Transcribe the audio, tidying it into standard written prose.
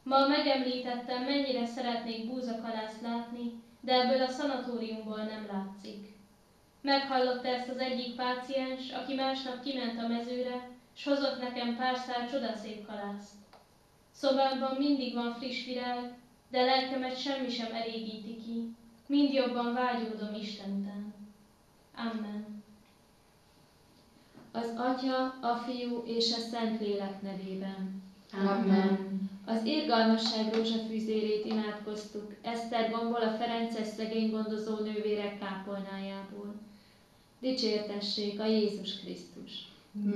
Ma megemlítettem, mennyire szeretnék búzakalászt látni, de ebből a szanatóriumból nem látszik. Meghallotta ezt az egyik páciens, aki másnap kiment a mezőre, s hozott nekem pár szál csodaszép kalászt. Szobámban mindig van friss virág, de lelkemet semmi sem elégíti ki, mind jobban vágyódom Isten után. Amen. Az Atya, a Fiú és a Szentlélek nevében. Amen. Az irgalmasság rózsafűzérét imádkoztuk Eszter gombol a ferences szegény gondozó nővérek kápolnájából. Dicsértessék a Jézus Krisztus!